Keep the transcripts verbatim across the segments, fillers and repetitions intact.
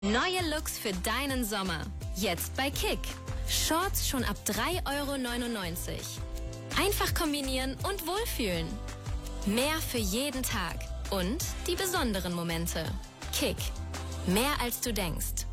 Neue Looks für deinen Sommer. Jetzt bei Kick. Shorts schon ab drei Euro neunundneunzig. Einfach kombinieren und wohlfühlen. Mehr für jeden Tag. Und die besonderen Momente. Kick. Mehr als du denkst.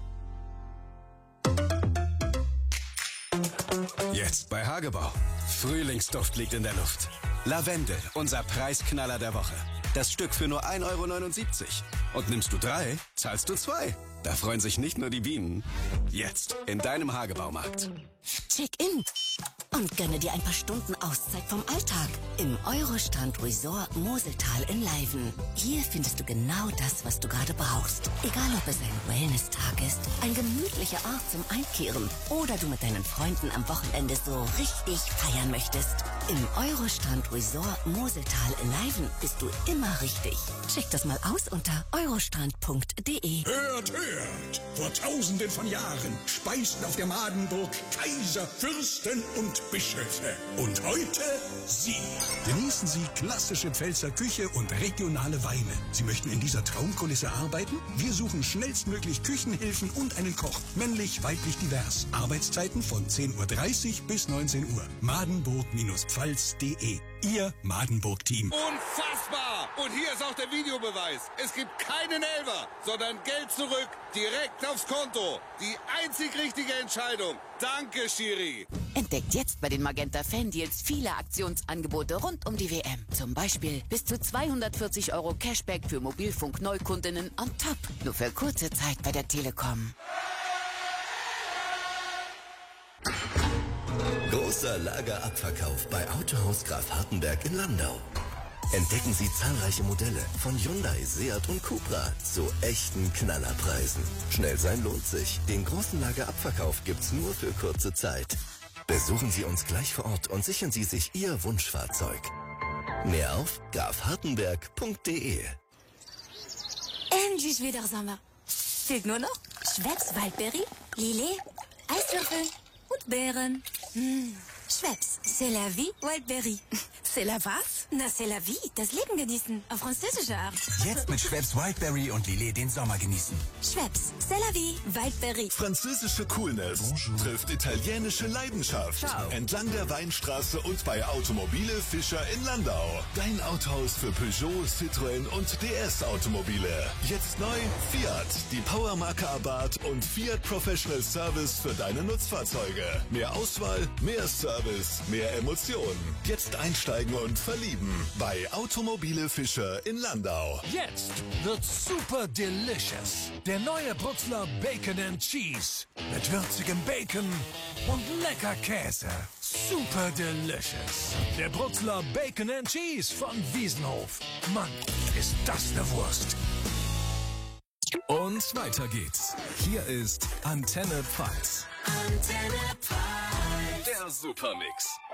Jetzt bei Hagebau. Frühlingsduft liegt in der Luft. Lavendel, unser Preisknaller der Woche. Das Stück für nur ein Euro neunundsiebzig. Und nimmst du drei, zahlst du zwei. Da freuen sich nicht nur die Bienen. Jetzt in deinem Hagebaumarkt. Check-in und gönne dir ein paar Stunden Auszeit vom Alltag im Eurostrand Resort Moseltal in Leiven. Hier findest du genau das, was du gerade brauchst. Egal, ob es ein Wellness-Tag ist, ein gemütlicher Ort zum Einkehren oder du mit deinen Freunden am Wochenende so richtig feiern möchtest. Im Eurostrand Resort Moseltal in Leiven bist du immer richtig. Check das mal aus unter eurostrand punkt de. Hört, hört! Vor tausenden von Jahren speisten auf der Madenburg Kaiser, Fürsten und Bischöfe. Und heute Sie. Genießen Sie klassische Pfälzer Küche und regionale Weine. Sie möchten in dieser Traumkulisse arbeiten? Wir suchen schnellstmöglich Küchenhilfen und einen Koch. Männlich, weiblich, divers. Arbeitszeiten von zehn Uhr dreißig bis neunzehn Uhr. madenburg Pfalz punkt de. Ihr Madenburg-Team. Unfassbar! Und hier ist auch der Videobeweis. Es gibt keinen Elfer, sondern Geld zurück, direkt aufs Konto. Die einzig richtige Entscheidung. Danke, Schiri. Entdeckt jetzt bei den Magenta Fan-Deals viele Aktionsangebote rund um die W M. Zum Beispiel bis zu zweihundertvierzig Euro Cashback für Mobilfunk-Neukundinnen on top. Nur für kurze Zeit bei der Telekom. Großer Lagerabverkauf bei Autohaus Graf Hartenberg in Landau. Entdecken Sie zahlreiche Modelle von Hyundai, Seat und Cupra zu echten Knallerpreisen. Schnell sein lohnt sich. Den großen Lagerabverkauf gibt's nur für kurze Zeit. Besuchen Sie uns gleich vor Ort und sichern Sie sich Ihr Wunschfahrzeug. Mehr auf graf hartenberg punkt de. Endlich wieder Sommer. Fehlt nur noch Schweppes Waldbeere, Lillet, Eiswürfel und Beeren. Mmh. Schweppes, c'est la vie, Wildberry. C'est la was? Na, c'est la vie, das Leben genießen, auf französische Art. Jetzt mit Schweppes Wildberry und Lillet den Sommer genießen. Schweppes, c'est la vie, Wildberry. Französische Coolness Bonjour. Trifft italienische Leidenschaft. Ciao. Entlang der Weinstraße und bei Automobile Fischer in Landau. Dein Autohaus für Peugeot, Citroën und D S-Automobile. Jetzt neu Fiat, die Powermarke Abarth und Fiat Professional Service für deine Nutzfahrzeuge. Mehr Auswahl, mehr Service, mehr Emotionen. Jetzt einsteigen und verlieben bei Automobile Fischer in Landau. Jetzt wird super delicious. Der neue Bruxler Bacon and Cheese. Mit würzigem Bacon und lecker Käse. Super delicious. Der Bruxler Bacon and Cheese von Wiesenhof. Mann, ist das eine Wurst. Und weiter geht's. Hier ist Antenne Pfalz. Antenne Pfalz. Der Supermix.